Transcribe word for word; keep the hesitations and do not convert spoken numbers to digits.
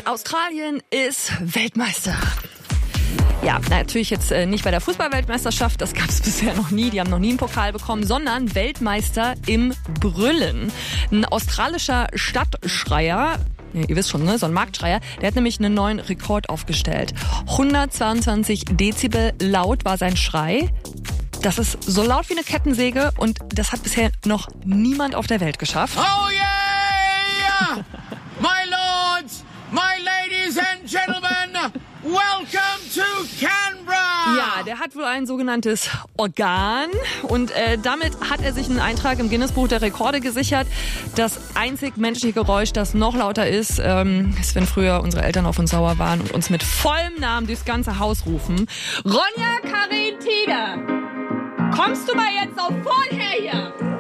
Australien ist Weltmeister. Ja, natürlich jetzt äh, nicht bei der Fußballweltmeisterschaft, das gab es bisher noch nie, die haben noch nie einen Pokal bekommen, sondern Weltmeister im Brüllen. Ein australischer Stadtschreier, ja, ihr wisst schon, ne, so ein Marktschreier, der hat nämlich einen neuen Rekord aufgestellt. hundertzweiundzwanzig Dezibel laut war sein Schrei. Das ist so laut wie eine Kettensäge und das hat bisher noch niemand auf der Welt geschafft. Oh yeah! My lords, my ladies and gentlemen, welcome to Canberra! Ja, der hat wohl ein sogenanntes Organ und äh, damit hat er sich einen Eintrag im Guinness-Buch der Rekorde gesichert. Das einzig menschliche Geräusch, das noch lauter ist, ähm, ist, wenn früher unsere Eltern auf uns sauer waren und uns mit vollem Namen durchs ganze Haus rufen. Ronja Karin Tiger, kommst du mal jetzt auf vorher hier?